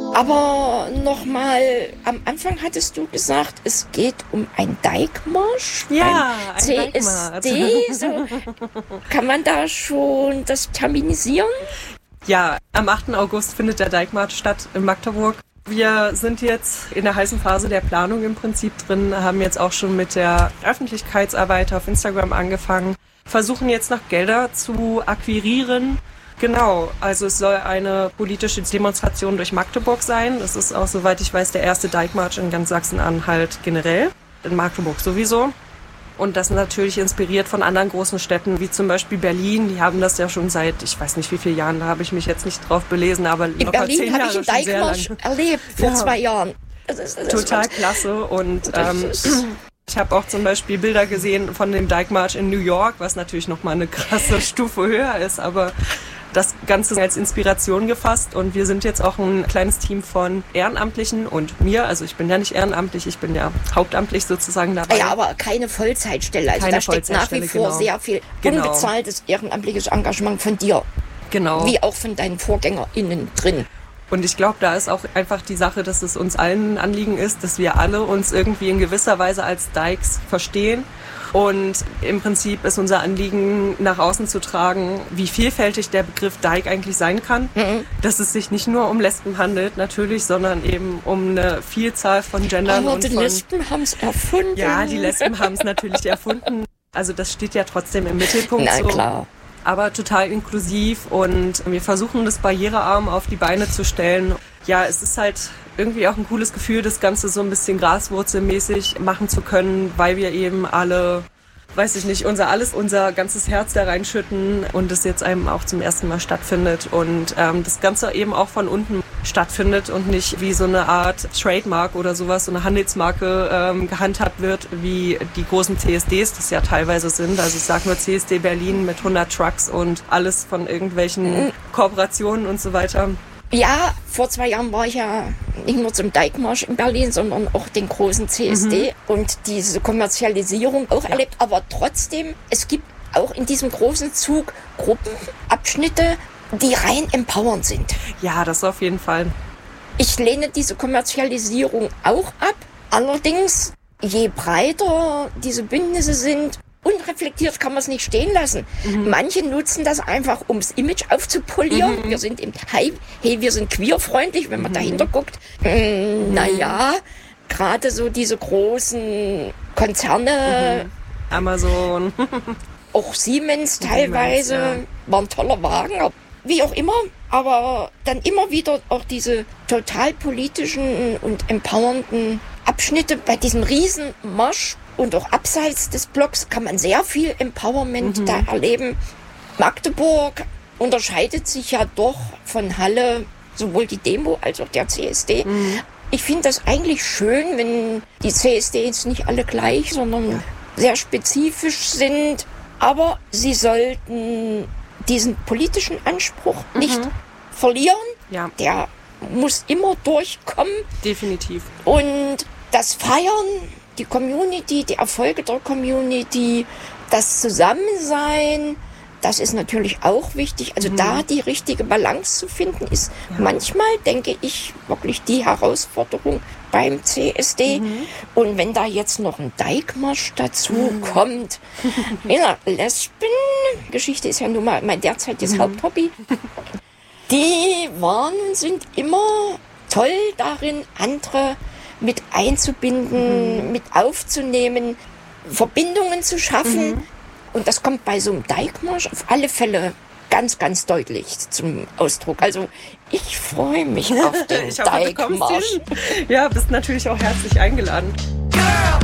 Aber nochmal, am Anfang hattest du gesagt, es geht um einen Dijkmarsch. Ja, ein CSD. So. Kann man da schon das terminisieren? Ja, am 8. August findet der Dijkmarsch statt in Magdeburg. Wir sind jetzt in der heißen Phase der Planung im Prinzip drin, haben jetzt auch schon mit der Öffentlichkeitsarbeit auf Instagram angefangen, versuchen jetzt noch Gelder zu akquirieren. Genau, also es soll eine politische Demonstration durch Magdeburg sein. Das ist auch, soweit ich weiß, der erste Dijkmarsch in ganz Sachsen-Anhalt generell, in Magdeburg sowieso. Und das natürlich inspiriert von anderen großen Städten, wie zum Beispiel Berlin. Die haben das ja schon seit, ich weiß nicht wie viele Jahren, da habe ich mich jetzt nicht drauf belesen, aber in locker Berlin 10 Jahre habe ich schon einen sehr lang. Dijkmarsch erlebt, vor 2 Jahren. Das Total klasse. Und ich habe auch zum Beispiel Bilder gesehen von dem Dijkmarsch in New York, was natürlich nochmal eine krasse Stufe höher ist, aber das Ganze als Inspiration gefasst. Und wir sind jetzt auch ein kleines Team von Ehrenamtlichen und mir. Also ich bin ja nicht ehrenamtlich, ich bin ja hauptamtlich sozusagen dabei. Ja, aber keine Vollzeitstelle. Also Keine da steckt nach wie vor genau. sehr viel unbezahltes ehrenamtliches Engagement von dir. Genau. Wie auch von deinen VorgängerInnen drin. Und ich glaube, da ist auch einfach die Sache, dass es uns allen ein Anliegen ist, dass wir alle uns irgendwie in gewisser Weise als Dykes verstehen. Und im Prinzip ist unser Anliegen, nach außen zu tragen, wie vielfältig der Begriff Dyke eigentlich sein kann. Dass es sich nicht nur um Lesben handelt, natürlich, sondern eben um eine Vielzahl von Gendern. Aber und die Lesben haben es erfunden. Ja, die Lesben haben es natürlich erfunden. Also das steht ja trotzdem im Mittelpunkt. Na so. klar. Aber total inklusiv und wir versuchen das barrierearm auf die Beine zu stellen. Ja, es ist halt irgendwie auch ein cooles Gefühl, das Ganze so ein bisschen graswurzelmäßig machen zu können, weil wir eben alle, weiß ich nicht, unser ganzes Herz da reinschütten und es jetzt einem auch zum ersten Mal stattfindet und das Ganze eben auch von unten stattfindet und nicht wie so eine Art Trademark oder sowas, so eine Handelsmarke gehandhabt wird, wie die großen CSDs das ja teilweise sind. Also ich sage nur CSD Berlin mit 100 Trucks und alles von irgendwelchen Kooperationen und so weiter. Ja, vor 2 Jahren war ich ja nicht nur zum Dijkmarsch in Berlin, sondern auch den großen CSD und diese Kommerzialisierung auch erlebt. Aber trotzdem, es gibt auch in diesem großen Zug Gruppenabschnitte, die rein empowernd sind. Ja, das auf jeden Fall. Ich lehne diese Kommerzialisierung auch ab. Allerdings, je breiter diese Bündnisse sind, unreflektiert kann man es nicht stehen lassen. Manche nutzen das einfach, ums Image aufzupolieren. Wir sind im Hype, hey, wir sind queerfreundlich, wenn man dahinter guckt. Naja, gerade so diese großen Konzerne, Amazon, auch Siemens teilweise, ja. war ein toller Wagen, wie auch immer. Aber dann immer wieder auch diese total politischen und empowernden Abschnitte bei diesem Riesenmarsch. Und auch abseits des Blocks kann man sehr viel Empowerment da erleben. Magdeburg unterscheidet sich ja doch von Halle, sowohl die Demo als auch der CSD. Ich finde das eigentlich schön, wenn die CSDs nicht alle gleich, sondern sehr spezifisch sind. Aber sie sollten diesen politischen Anspruch nicht verlieren. Ja. Der muss immer durchkommen. Definitiv. Und das Feiern, die Community, die Erfolge der Community, das Zusammensein, das ist natürlich auch wichtig. Also da die richtige Balance zu finden, ist manchmal, denke ich, wirklich die Herausforderung beim CSD. Und wenn da jetzt noch ein Dijkmarsch dazu kommt, ja, Lesben-Geschichte ist ja nun mal mein derzeitiges Haupthobby, die waren und sind immer toll darin, andere mit einzubinden, mit aufzunehmen, Verbindungen zu schaffen. Und das kommt bei so einem Dijkmarsch auf alle Fälle ganz, ganz deutlich zum Ausdruck. Also ich freue mich auf den Ich hoffe, du kommst Dijkmarsch. hin. Ja, bist natürlich auch herzlich eingeladen.